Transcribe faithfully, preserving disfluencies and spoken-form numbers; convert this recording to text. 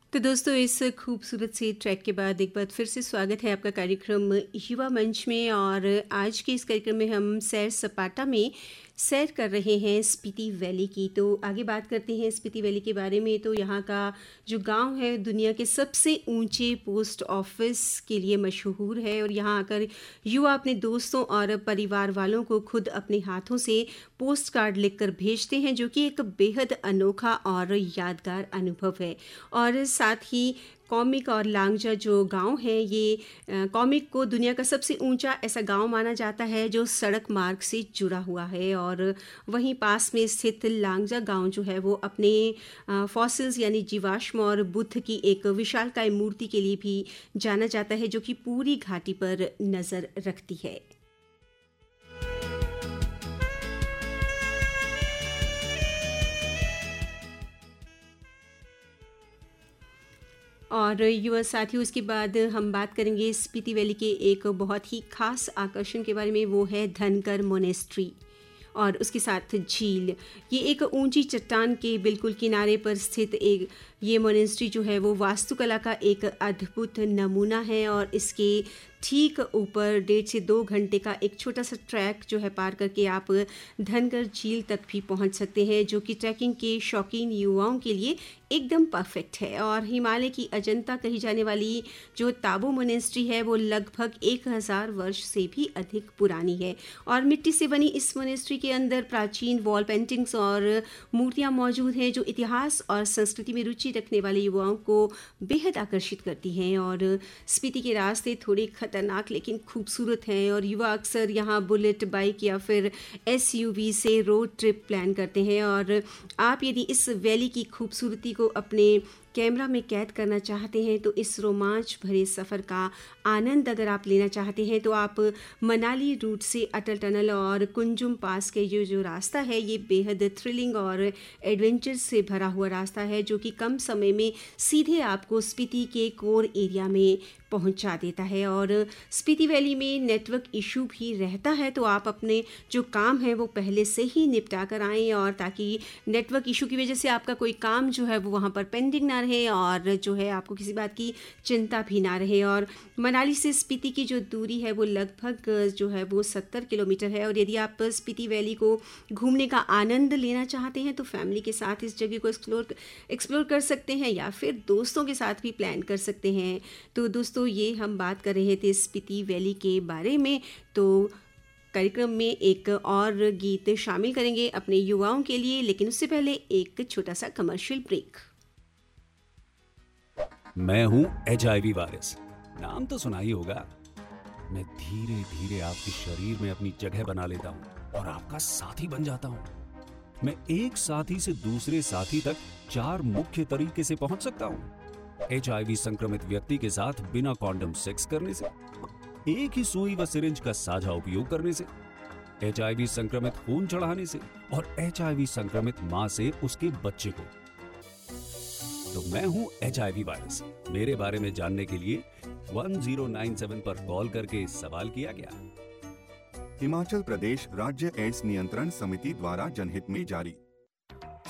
तो दोस्तों इस खूबसूरत से ट्रैक के बाद एक बार फिर से स्वागत है आपका कार्यक्रम युवा मंच में। और आज के इस कार्यक्रम में हम सैर सपाटा में सैर कर रहे हैं स्पीति वैली की। तो आगे बात करते हैं स्पीति वैली के बारे में। तो यहाँ का जो गांव है दुनिया के सबसे ऊंचे पोस्ट ऑफिस के लिए मशहूर है और यहाँ आकर युवा अपने दोस्तों और परिवार वालों को खुद अपने हाथों से पोस्ट कार्ड लिखकर भेजते हैं, जो कि एक बेहद अनोखा और यादगार अनुभव है। और साथ ही कॉमिक और लांगजा जो गांव है, ये कॉमिक को दुनिया का सबसे ऊंचा ऐसा गांव माना जाता है जो सड़क मार्ग से जुड़ा हुआ है। और वहीं पास में स्थित लांगजा गांव जो है वो अपने फॉसिल्स यानी जीवाश्म और बुद्ध की एक विशालकाय मूर्ति के लिए भी जाना जाता है, जो कि पूरी घाटी पर नज़र रखती है। और युवा साथियों, उसके बाद हम बात करेंगे स्पीति वैली के एक बहुत ही खास आकर्षण के बारे में। वो है धनकर मोनेस्ट्री और उसके साथ झील। ये एक ऊंची चट्टान के बिल्कुल किनारे पर स्थित एक ये मोनेस्ट्री जो है वो वास्तुकला का एक अद्भुत नमूना है। और इसके ठीक ऊपर डेढ़ से दो घंटे का एक छोटा सा ट्रैक जो है पार करके आप धनकर झील तक भी पहुंच सकते हैं, जो कि ट्रैकिंग के शौकीन युवाओं के लिए एकदम परफेक्ट है। और हिमालय की अजंता कही जाने वाली जो ताबो मोनेस्ट्री है वो लगभग एक हज़ार वर्ष से भी अधिक पुरानी है। और मिट्टी से बनी इस मोनेस्ट्री के अंदर प्राचीन वॉल पेंटिंग्स और मूर्तियाँ मौजूद हैं, जो इतिहास और संस्कृति में रुचि रखने वाले युवाओं को बेहद आकर्षित करती हैं। और स्पीति के रास्ते थोड़े खतरनाक लेकिन खूबसूरत हैं और युवा अक्सर यहाँ बुलेट बाइक या फिर एसयूवी से रोड ट्रिप प्लान करते हैं। और आप यदि इस वैली की खूबसूरती को अपने कैमरा में कैद करना चाहते हैं तो इस रोमांच भरे सफ़र का आनंद अगर आप लेना चाहते हैं तो आप मनाली रूट से अटल टनल और कुंजुम पास के ये जो रास्ता है ये बेहद थ्रिलिंग और एडवेंचर से भरा हुआ रास्ता है, जो कि कम समय में सीधे आपको स्पीति के कोर एरिया में पहुंचा देता है। और स्पीति वैली में नेटवर्क इशू भी रहता है, तो आप अपने जो काम है वो पहले से ही निपटा कर आएँ, और ताकि नेटवर्क इशू की वजह से आपका कोई काम जो है वो वहाँ पर पेंडिंग ना रहे और जो है आपको किसी बात की चिंता भी ना रहे। और मनाली से स्पीति की जो दूरी है वो लगभग जो है वो सत्तर किलोमीटर है। और यदि आप स्पीति वैली को घूमने का आनंद लेना चाहते हैं तो फैमिली के साथ इस जगह को एक्सप्लोर एक्सप्लोर कर सकते हैं या फिर दोस्तों के साथ भी प्लान कर सकते हैं। तो दोस्तों ये हम बात कर रहे थे स्पीति वैली के बारे में। तो कार्यक्रम में एक और गीत शामिल करेंगे अपने युवाओं के लिए, लेकिन उससे पहले एक छोटा सा कमर्शियल ब्रेक। मैं हूं एचआईवी वायरस, नाम तो सुना ही होगा। मैं धीरे धीरे आपके शरीर में अपनी जगह बना लेता हूं और आपका साथी बन जाता हूं। मैं एक साथी से दूसरे साथी तक चार मुख्य तरीके से पहुंच सकता हूं। एचआईवी संक्रमित व्यक्ति के साथ बिना कॉन्डम सेक्स करने से, एक ही सुई व सिरिंज का साझा उपयोग करने से, एचआईवी संक्रमित खून चढ़ाने से और एचआईवी संक्रमित मां से उसके बच्चे को। तो मैं हूं एचआईवी वायरस। मेरे बारे में जानने के लिए एक ज़ीरो नौ सात पर कॉल करके सवाल किया गया। हिमाचल प्रदेश राज्य एड्स नियंत्रण समिति द्वारा जनहित में जारी।